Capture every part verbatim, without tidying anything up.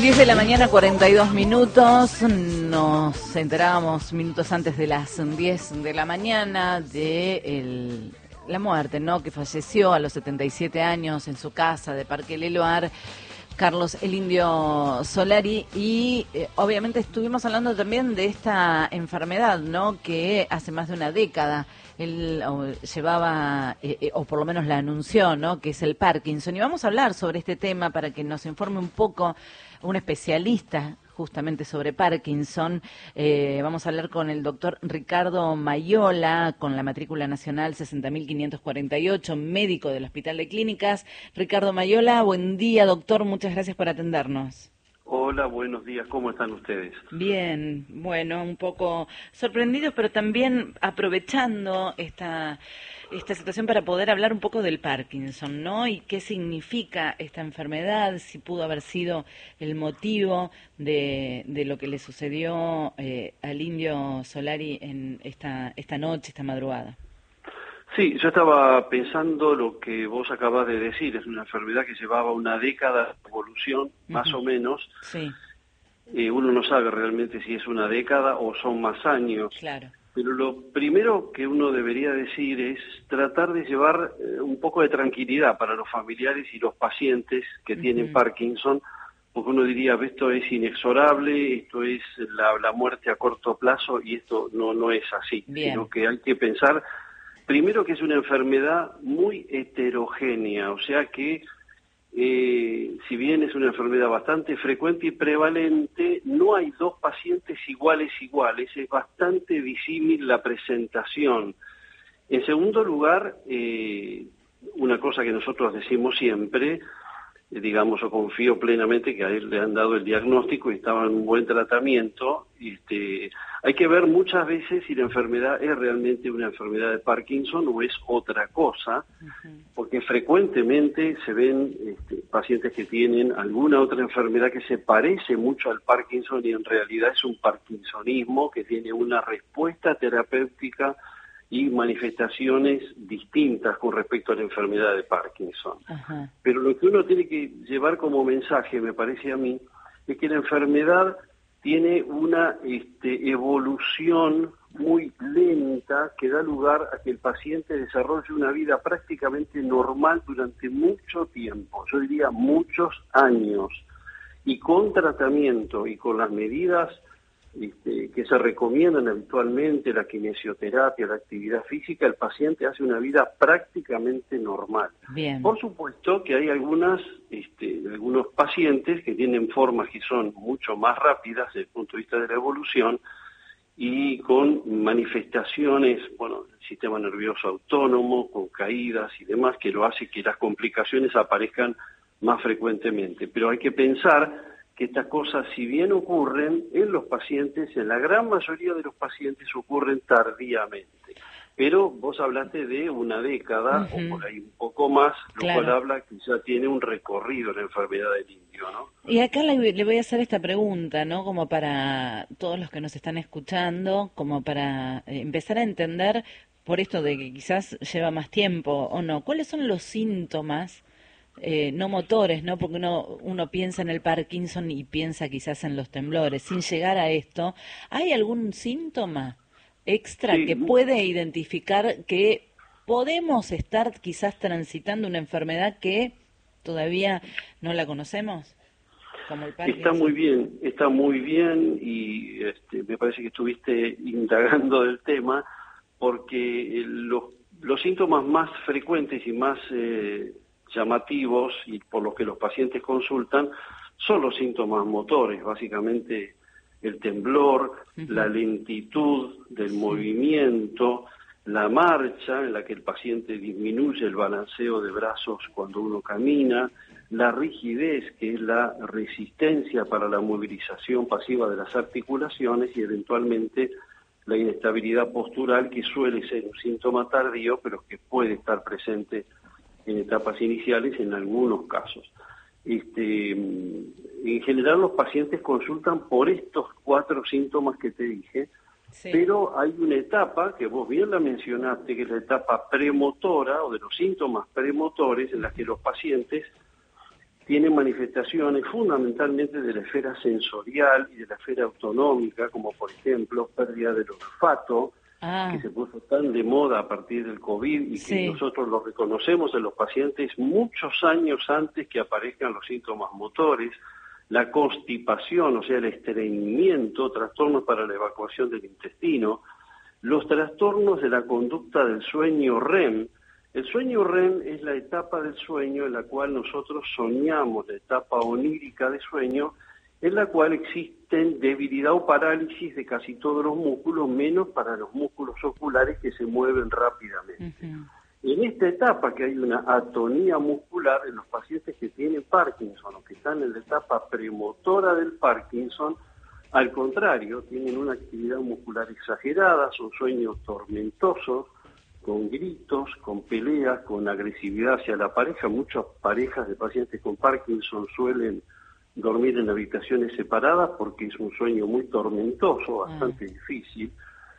diez de la mañana, cuarenta y dos minutos. Nos enterábamos minutos antes de las diez de la mañana de el, la muerte, ¿no? Que falleció a los setenta y siete años en su casa de Parque Leloir, Carlos el Indio Solari. Y eh, obviamente estuvimos hablando también de esta enfermedad, ¿no? Que hace más de una década él o, llevaba, eh, eh, o por lo menos la anunció, ¿no? Que es el Parkinson. Y vamos a hablar sobre este tema para que nos informe un poco un especialista justamente sobre Parkinson. Eh, vamos a hablar con el doctor Ricardo Mayola, con la matrícula nacional sesenta mil quinientos cuarenta y ocho, médico del Hospital de Clínicas. Ricardo Mayola, buen día, doctor, muchas gracias por atendernos. Hola, buenos días, ¿cómo están ustedes? Bien, bueno, un poco sorprendidos, pero también aprovechando esta, esta situación para poder hablar un poco del Parkinson, ¿no? Y qué significa esta enfermedad, si pudo haber sido el motivo de, de lo que le sucedió eh, al Indio Solari en esta, esta noche, esta madrugada. Sí, yo estaba pensando lo que vos acabas de decir, es una enfermedad que llevaba una década de evolución, uh-huh. más o menos. Sí. Eh, uno no sabe realmente si es una década o son más años. Claro. Pero lo primero que uno debería decir es tratar de llevar eh, un poco de tranquilidad para los familiares y los pacientes que uh-huh. tienen Parkinson, porque uno diría, esto es inexorable, esto es la, la muerte a corto plazo, y esto no, no es así. Bien. Sino que hay que pensar primero que es una enfermedad muy heterogénea, o sea que eh, si bien es una enfermedad bastante frecuente y prevalente, no hay dos pacientes iguales iguales, es bastante disímil la presentación. En segundo lugar, eh, una cosa que nosotros decimos siempre, eh, digamos, yo confío plenamente que a él le han dado el diagnóstico y estaba en un buen tratamiento. Este, hay que ver muchas veces si la enfermedad es realmente una enfermedad de Parkinson o es otra cosa, uh-huh. porque frecuentemente se ven este, pacientes que tienen alguna otra enfermedad que se parece mucho al Parkinson y en realidad es un parkinsonismo que tiene una respuesta terapéutica y manifestaciones distintas con respecto a la enfermedad de Parkinson. Uh-huh. Pero lo que uno tiene que llevar como mensaje, me parece a mí, es que la enfermedad tiene una este, evolución muy lenta que da lugar a que el paciente desarrolle una vida prácticamente normal durante mucho tiempo, yo diría muchos años, y con tratamiento y con las medidas este, que se recomiendan habitualmente, la kinesioterapia, la actividad física, el paciente hace una vida prácticamente normal. Bien. Por supuesto que hay algunas, este, algunos pacientes que tienen formas que son mucho más rápidas desde el punto de vista de la evolución y con manifestaciones, bueno, del sistema nervioso autónomo, con caídas y demás, que lo hace que las complicaciones aparezcan más frecuentemente. Pero hay que pensar que estas cosas, si bien ocurren en los pacientes, en la gran mayoría de los pacientes ocurren tardíamente. Pero vos hablaste de una década, uh-huh. o por ahí un poco más, lo claro. cual habla que ya tiene un recorrido la enfermedad del indio, ¿no? Y acá le, le voy a hacer esta pregunta, ¿no? Como para todos los que nos están escuchando, como para eh, empezar a entender, por esto de que quizás lleva más tiempo o no, ¿cuáles son los síntomas Eh, no motores, ¿no? Porque uno, uno piensa en el Parkinson y piensa quizás en los temblores. Sin llegar a esto, ¿hay algún síntoma extra sí. que puede identificar que podemos estar quizás transitando una enfermedad que todavía no la conocemos? Como el Parkinson. Está muy bien, está muy bien y este, me parece que estuviste indagando del tema porque los, los síntomas más frecuentes y más eh, llamativos y por los que los pacientes consultan son los síntomas motores, básicamente el temblor, uh-huh. la lentitud del movimiento, la marcha en la que el paciente disminuye el balanceo de brazos cuando uno camina, la rigidez, que es la resistencia para la movilización pasiva de las articulaciones, y eventualmente la inestabilidad postural, que suele ser un síntoma tardío, pero que puede estar presente en etapas iniciales en algunos casos. Este, en general los pacientes consultan por estos cuatro síntomas que te dije, sí. Pero hay una etapa, que vos bien la mencionaste, que es la etapa premotora, o de los síntomas premotores, en la que los pacientes tienen manifestaciones fundamentalmente de la esfera sensorial y de la esfera autonómica, como por ejemplo pérdida del olfato, ah. que se puso tan de moda a partir del COVID y sí. que nosotros lo reconocemos en los pacientes muchos años antes que aparezcan los síntomas motores, la constipación, o sea, el estreñimiento, trastornos para la evacuación del intestino, los trastornos de la conducta del sueño R E M. El sueño R E M es la etapa del sueño en la cual nosotros soñamos, la etapa onírica de sueño, en la cual existen debilidad o parálisis de casi todos los músculos, menos para los músculos oculares que se mueven rápidamente. Uh-huh. En esta etapa que hay una atonía muscular en los pacientes que tienen Parkinson o que están en la etapa premotora del Parkinson, al contrario, tienen una actividad muscular exagerada, son sueños tormentosos, con gritos, con peleas, con agresividad hacia la pareja. Muchas parejas de pacientes con Parkinson suelen dormir en habitaciones separadas porque es un sueño muy tormentoso, bastante mm. difícil.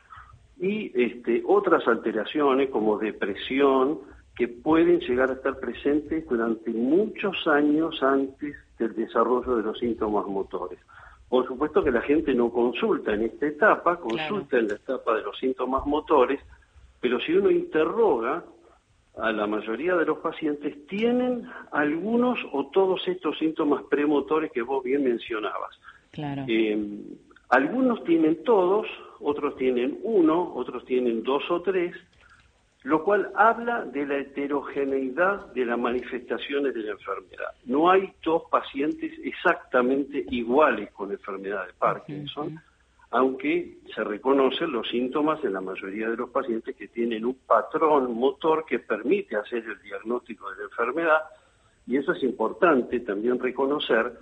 Y este, otras alteraciones como depresión que pueden llegar a estar presentes durante muchos años antes del desarrollo de los síntomas motores. Por supuesto que la gente no consulta en esta etapa, consulta claro. en la etapa de los síntomas motores, pero si uno interroga a la mayoría de los pacientes, tienen algunos o todos estos síntomas premotores que vos bien mencionabas. Claro. Eh, algunos tienen todos, otros tienen uno, otros tienen dos o tres, lo cual habla de la heterogeneidad de las manifestaciones de la enfermedad. No hay dos pacientes exactamente iguales con enfermedad de Parkinson, uh-huh. aunque se reconocen los síntomas en la mayoría de los pacientes que tienen un patrón motor que permite hacer el diagnóstico de la enfermedad, y eso es importante también reconocer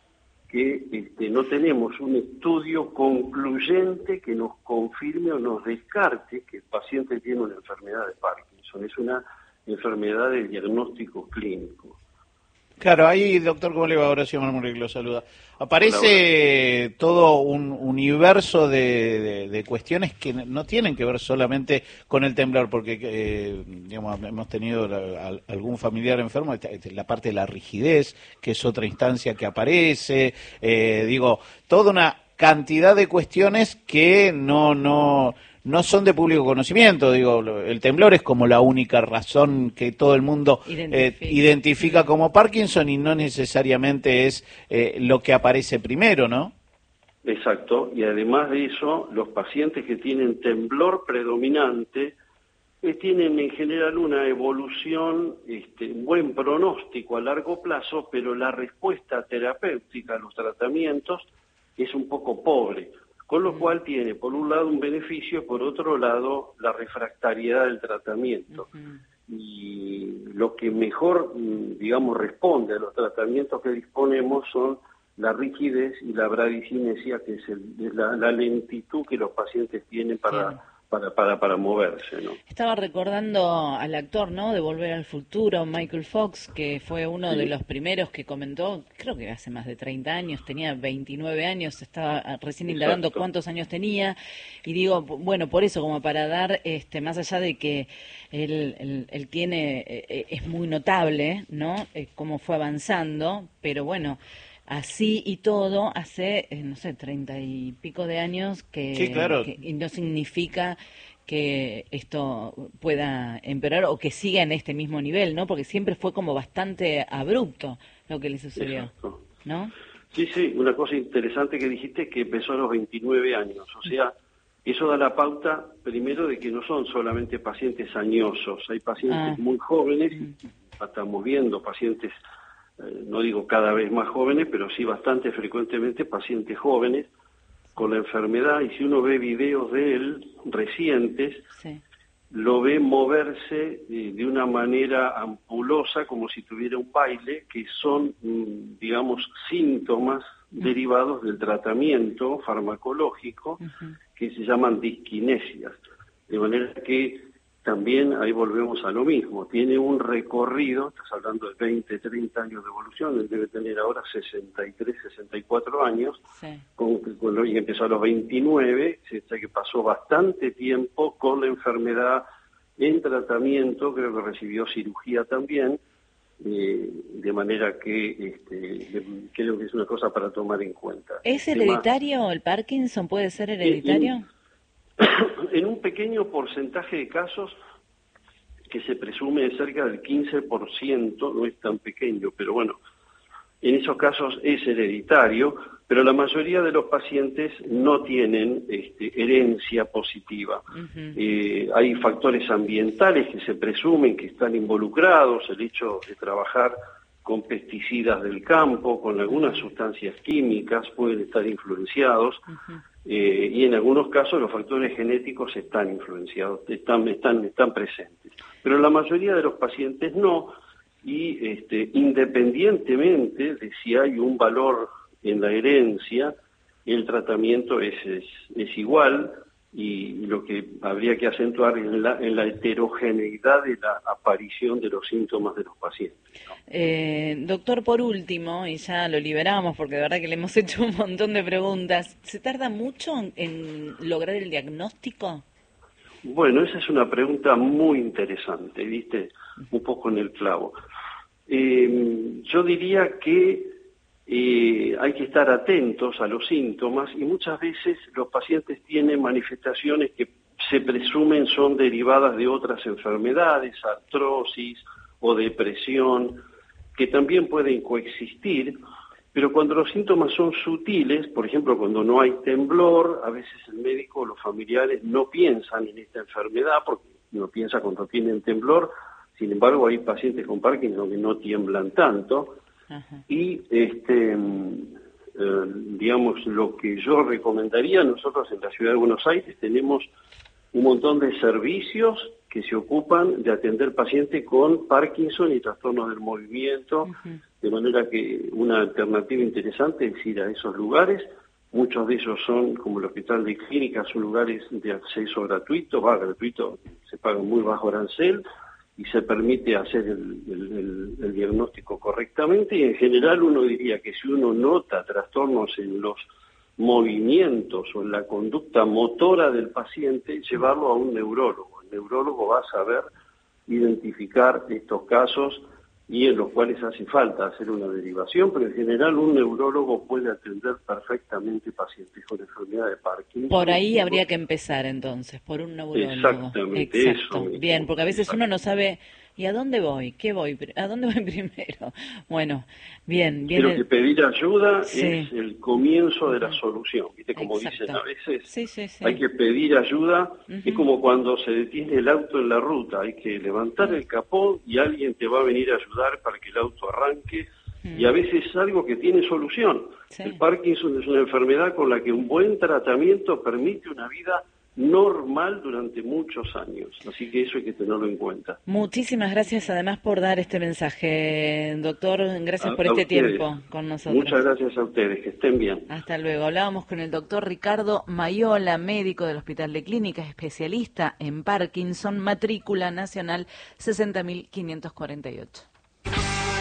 que este, no tenemos un estudio concluyente que nos confirme o nos descarte que el paciente tiene una enfermedad de Parkinson. Es una enfermedad de diagnóstico clínico. Claro, ahí, doctor, ¿cómo le va? Horacio Marmurek lo saluda. Aparece Hola, todo un universo de, de, de cuestiones que no tienen que ver solamente con el temblor, porque eh, digamos, hemos tenido la, algún familiar enfermo, la parte de la rigidez, que es otra instancia que aparece, eh, digo, toda una cantidad de cuestiones que no, no, no son de público conocimiento. Digo, el temblor es como la única razón que todo el mundo identifica, eh, identifica como Parkinson y no necesariamente es eh, lo que aparece primero, ¿no? Exacto, y además de eso, los pacientes que tienen temblor predominante eh, tienen en general una evolución, este, un buen pronóstico a largo plazo, pero la respuesta terapéutica a los tratamientos es un poco pobre. Con lo cual tiene, por un lado, un beneficio, por otro lado, la refractariedad del tratamiento. Uh-huh. Y lo que mejor, digamos, responde a los tratamientos que disponemos son la rigidez y la bradicinesia, que es, el, es la, la lentitud que los pacientes tienen para... Sí. Para, para, para moverse, ¿no? Estaba recordando al actor, ¿no?, de Volver al Futuro, Michael Fox, que fue uno sí. de los primeros que comentó, creo que hace más de treinta años, tenía veintinueve años, estaba recién indagando Exacto. cuántos años tenía, y digo, bueno, por eso, como para dar, este, más allá de que él, él, él tiene, eh, es muy notable, ¿no?, eh, cómo fue avanzando, pero bueno, así y todo, hace, eh, no sé, treinta y pico de años que, sí, claro. que y no significa que esto pueda empeorar o que siga en este mismo nivel, ¿no? Porque siempre fue como bastante abrupto lo que le sucedió, Exacto. ¿no? Sí, sí, una cosa interesante que dijiste es que empezó a los veintinueve años, o sea, eso da la pauta, primero, de que no son solamente pacientes añosos, hay pacientes ah. muy jóvenes, mm. estamos viendo pacientes... no digo cada vez más jóvenes, pero sí bastante frecuentemente pacientes jóvenes con la enfermedad, y si uno ve videos de él recientes, sí. lo ve moverse de, de una manera ampulosa, como si tuviera un baile, que son, digamos, síntomas uh-huh. derivados del tratamiento farmacológico, uh-huh. que se llaman disquinesias. De manera que también ahí volvemos a lo mismo, tiene un recorrido, estás hablando de veinte, treinta años de evolución, él debe tener ahora sesenta y tres, sesenta y cuatro años, sí. con, con, y empezó a los veintinueve, o sea que pasó bastante tiempo con la enfermedad en tratamiento, creo que recibió cirugía también, Eh, de manera que este, creo que es una cosa para tomar en cuenta. ¿Es hereditario el Parkinson? ¿Puede ser hereditario? En, en un pequeño porcentaje de casos, que se presume cerca del quince por ciento, no es tan pequeño, pero bueno, en esos casos es hereditario, pero la mayoría de los pacientes no tienen este, herencia positiva. Uh-huh. Eh, hay factores ambientales que se presumen que están involucrados, el hecho de trabajar con pesticidas del campo, con algunas sustancias químicas, pueden estar influenciados, uh-huh. eh, y en algunos casos los factores genéticos están influenciados, están, están, están presentes. Pero la mayoría de los pacientes no, y este, independientemente de si hay un valor en la herencia, el tratamiento es, es, es igual, y lo que habría que acentuar es la, en la heterogeneidad de la aparición de los síntomas de los pacientes, ¿no? Eh, doctor, por último, y ya lo liberamos porque de verdad que le hemos hecho un montón de preguntas, ¿se tarda mucho en, en lograr el diagnóstico? Bueno, esa es una pregunta muy interesante, ¿viste? Un poco en el clavo. Eh, yo diría que eh, hay que estar atentos a los síntomas, y muchas veces los pacientes tienen manifestaciones que se presumen son derivadas de otras enfermedades, artrosis o depresión, que también pueden coexistir, pero cuando los síntomas son sutiles, por ejemplo, cuando no hay temblor, a veces el médico o los familiares no piensan en esta enfermedad, porque no piensa cuando tienen temblor. Sin embargo, hay pacientes con Parkinson que no tiemblan tanto. Ajá. Y, este, eh, digamos, lo que yo recomendaría, nosotros en la Ciudad de Buenos Aires tenemos un montón de servicios que se ocupan de atender pacientes con Parkinson y trastornos del movimiento, uh-huh. de manera que una alternativa interesante es ir a esos lugares. Muchos de ellos son, como el Hospital de Clínicas, son lugares de acceso gratuito, va gratuito, se paga muy bajo arancel, y se permite hacer el, el, el, el diagnóstico correctamente, y en general uno diría que si uno nota trastornos en los movimientos o en la conducta motora del paciente, llevarlo a un neurólogo. El neurólogo va a saber identificar estos casos y en los cuales hace falta hacer una derivación, pero en general un neurólogo puede atender perfectamente pacientes con enfermedad de Parkinson. Por ahí habría que empezar entonces, por un neurólogo. Exactamente, Exacto. Eso. Bien, porque a veces uno no sabe, ¿y a dónde voy? ¿Qué voy? ¿A dónde voy primero? Bueno, bien, bien. Creo que pedir ayuda sí. es el comienzo de la solución, ¿viste? Como Exacto. dicen a veces, sí, sí, sí. hay que pedir ayuda. Uh-huh. Es como cuando se detiene el auto en la ruta, hay que levantar uh-huh. el capó y alguien te va a venir a ayudar para que el auto arranque, uh-huh. y a veces es algo que tiene solución. Sí. El Parkinson es una enfermedad con la que un buen tratamiento permite una vida normal durante muchos años, así que eso hay que tenerlo en cuenta. Muchísimas gracias además por dar este mensaje, doctor, gracias a, por a este ustedes. tiempo con nosotros. Muchas gracias a ustedes, que estén bien. Hasta luego. Hablábamos con el doctor Ricardo Mayola, médico del Hospital de Clínicas, especialista en Parkinson, matrícula nacional sesenta mil quinientos cuarenta y ocho.